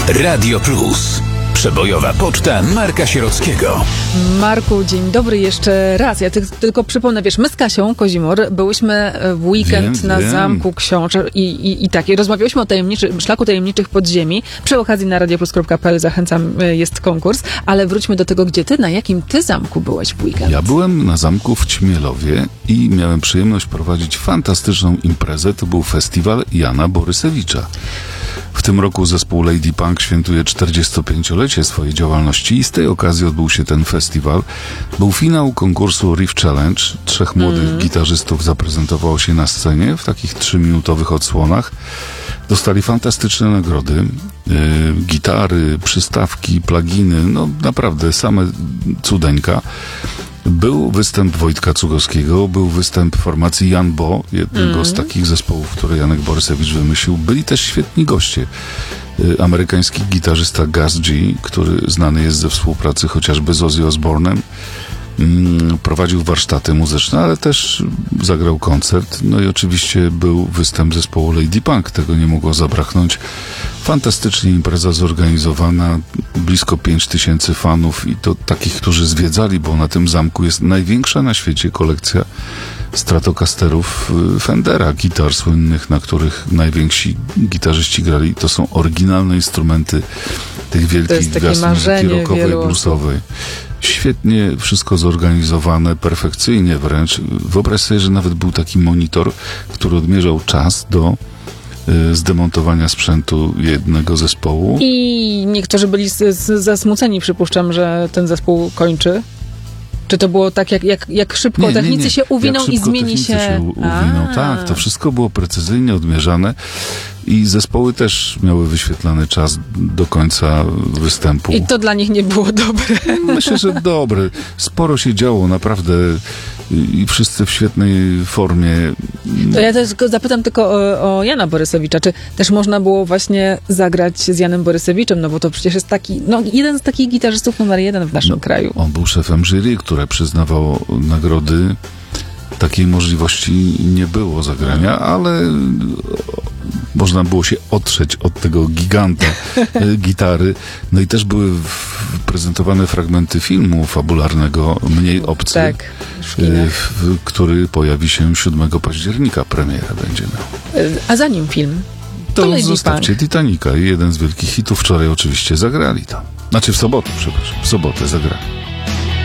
Radio Plus. Przebojowa poczta Marka Sierockiego. Marku, dzień dobry jeszcze raz. Ja tylko przypomnę, wiesz, my z Kasią Kozimor byłyśmy w weekend na Zamku Książ i rozmawiałyśmy o szlaku tajemniczych podziemi. Przy okazji na radioplus.pl zachęcam, jest konkurs, ale wróćmy do tego, gdzie ty, na jakim ty zamku byłeś w weekend? Ja byłem na zamku w Ćmielowie i miałem przyjemność prowadzić fantastyczną imprezę. To był festiwal Jana Borysewicza. W tym roku zespół Lady Punk świętuje 45-lecie swojej działalności i z tej okazji odbył się ten festiwal. Był finał konkursu Riff Challenge. 3 młodych gitarzystów zaprezentowało się na scenie w takich 3-minutowych odsłonach. Dostali fantastyczne nagrody. Gitary, przystawki, pluginy, no naprawdę same cudeńka. Był występ Wojtka Cugowskiego, był występ formacji Jan Bo, jednego z takich zespołów, które Janek Borysewicz wymyślił. Byli też świetni goście. Amerykański gitarzysta Gus G, który znany jest ze współpracy chociażby z Ozzy Osbournem, prowadził warsztaty muzyczne, ale też zagrał koncert. No i oczywiście był występ zespołu Lady Punk, tego nie mogło zabraknąć. Fantastycznie impreza zorganizowana, blisko 5000 fanów i to takich, którzy zwiedzali, bo na tym zamku jest największa na świecie kolekcja Stratocasterów Fendera, gitar słynnych, na których najwięksi gitarzyści grali. To są oryginalne instrumenty tych wielkich gwiazd muzyki rockowej, bluesowej. Świetnie wszystko zorganizowane, perfekcyjnie wręcz. Wyobraź sobie, że nawet był taki monitor, który odmierzał czas do zdemontowania sprzętu jednego zespołu. I niektórzy byli zasmuceni, przypuszczam, że ten zespół kończy. Czy to było tak, jak szybko technicy się uwiną i zmieni się... uwiną. Tak, to wszystko było precyzyjnie odmierzane i zespoły też miały wyświetlany czas do końca występu. I to dla nich nie było dobre. Myślę, że dobre. Sporo się działo, naprawdę, i wszyscy w świetnej formie. To ja też zapytam tylko o Jana Borysewicza. Czy też można było właśnie zagrać z Janem Borysewiczem? No bo to przecież jest taki, jeden z takich gitarzystów numer 1 w naszym kraju. On był szefem jury, które przyznawało nagrody. Takiej możliwości nie było zagrania, ale można było się otrzeć od tego giganta gitary. No i też były prezentowane fragmenty filmu fabularnego Mniej obcy, tak, który pojawi się 7 października. Premierę będzie miał. A zanim film, to zostawcie Titanica. Jeden z wielkich hitów. Wczoraj oczywiście zagrali to. Znaczy w sobotę zagrali.